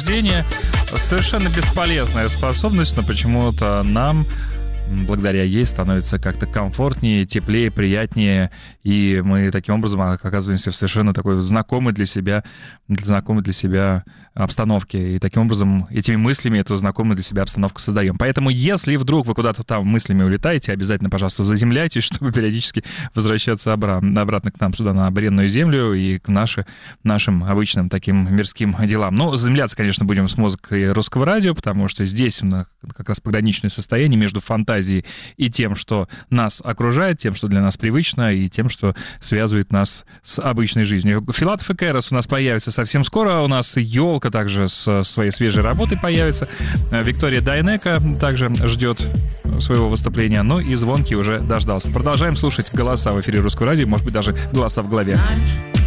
охлаждения. Совершенно бесполезная способность, но почему-то нам благодаря ей становится как-то комфортнее, теплее, приятнее, и мы таким образом оказываемся в совершенно такой знакомой для себя обстановке, и таким образом этими мыслями эту знакомую для себя обстановку создаем. Поэтому, если вдруг вы куда-то там мыслями улетаете, обязательно, пожалуйста, заземляйтесь, чтобы периодически возвращаться обратно к нам сюда, на бренную землю, и к нашим обычным таким мирским делам. Но заземляться, конечно, будем с музыкой русского радио, потому что здесь как раз пограничное состояние между фантазией и тем, что нас окружает, тем, что для нас привычно, и тем, что связывает нас с обычной жизнью. Филатов и Кэрос у нас появится совсем скоро. У нас Ёлка также с своей свежей работой появится. Виктория Дайнеко также ждет своего выступления. Ну и Звонкий уже дождался. Продолжаем слушать голоса в эфире Русского радио. Может быть, даже голоса в голове.